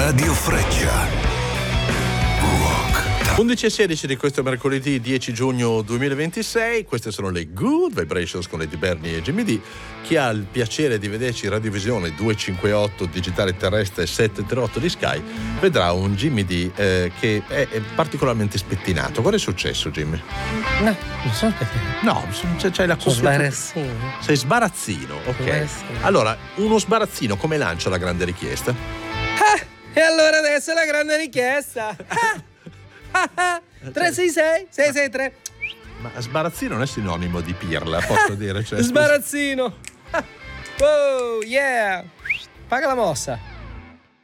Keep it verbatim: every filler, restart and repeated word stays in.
Radio Freccia. undici e sedici di questo mercoledì dieci giugno duemilaventisei, queste sono le Good Vibrations con Lady Bernie e Jimmy D. Chi ha il piacere di vederci in radiovisione duecentocinquantotto digitale terrestre settecentotrentotto di Sky vedrà un Jimmy D eh, che è, è particolarmente spettinato. Cosa è successo, Jimmy? No, non sono spettinato. No, c'è, c'è la Sono cuffia. sbarazzino. Sei sbarazzino, ok. Sbarazzino. Allora, uno sbarazzino come lancia la grande richiesta? Ah, e allora adesso è la grande richiesta. Ah. tre sei sei sei sei tre. Ma sbarazzino non è sinonimo di pirla, posso dire. Cioè, Sbarazzino. Oh yeah. Paga la mossa.